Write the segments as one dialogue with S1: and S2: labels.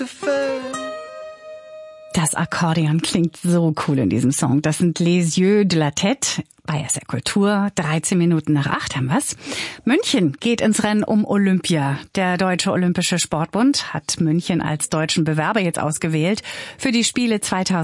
S1: Das Akkordeon klingt so cool in diesem Song. Das sind Les Yeux de la Tête bei SR Kultur. 13 Minuten nach 8 haben wir's. München geht ins Rennen um Olympia. Der Deutsche Olympische Sportbund hat München als deutschen Bewerber jetzt ausgewählt für die Spiele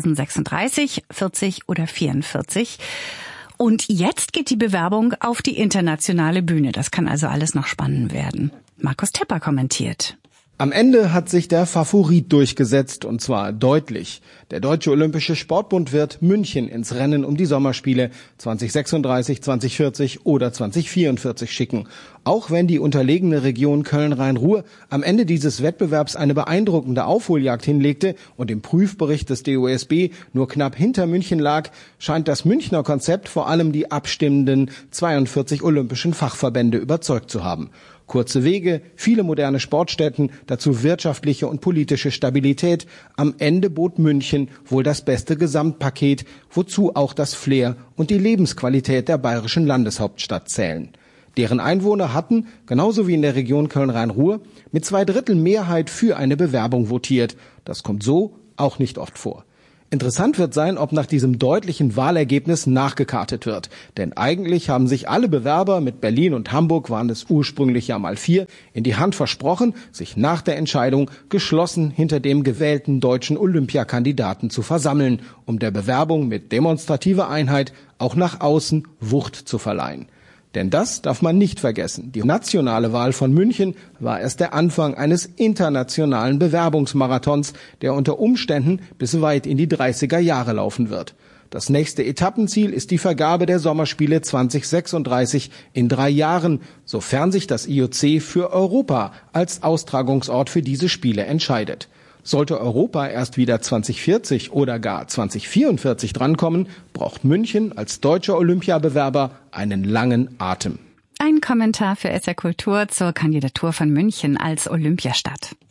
S1: 2036, 40 oder 44. Und jetzt geht die Bewerbung auf die internationale Bühne. Das kann also alles noch spannend werden. Markus Tepper kommentiert.
S2: Am Ende hat sich der Favorit durchgesetzt, und zwar deutlich. Der Deutsche Olympische Sportbund wird München ins Rennen um die Sommerspiele 2036, 2040 oder 2044 schicken. Auch wenn die unterlegene Region Köln-Rhein-Ruhr am Ende dieses Wettbewerbs eine beeindruckende Aufholjagd hinlegte und im Prüfbericht des DOSB nur knapp hinter München lag, scheint das Münchner Konzept vor allem die abstimmenden 42 olympischen Fachverbände überzeugt zu haben. Kurze Wege, viele moderne Sportstätten, dazu wirtschaftliche und politische Stabilität. Am Ende bot München wohl das beste Gesamtpaket, wozu auch das Flair und die Lebensqualität der bayerischen Landeshauptstadt zählen. Deren Einwohner hatten, genauso wie in der Region Köln-Rhein-Ruhr, mit 2/3 Mehrheit für eine Bewerbung votiert. Das kommt so auch nicht oft vor. Interessant wird sein, ob nach diesem deutlichen Wahlergebnis nachgekartet wird. Denn eigentlich haben sich alle Bewerber, mit Berlin und Hamburg waren es ursprünglich ja mal 4, in die Hand versprochen, sich nach der Entscheidung geschlossen hinter dem gewählten deutschen Olympiakandidaten zu versammeln, um der Bewerbung mit demonstrativer Einheit auch nach außen Wucht zu verleihen. Denn das darf man nicht vergessen. Die nationale Wahl von München war erst der Anfang eines internationalen Bewerbungsmarathons, der unter Umständen bis weit in die 30er Jahre laufen wird. Das nächste Etappenziel ist die Vergabe der Sommerspiele 2036 in 3 Jahren, sofern sich das IOC für Europa als Austragungsort für diese Spiele entscheidet. Sollte Europa erst wieder 2040 oder gar 2044 drankommen, braucht München als deutscher Olympiabewerber einen langen Atem.
S1: Ein Kommentar für SR Kultur zur Kandidatur von München als Olympiastadt.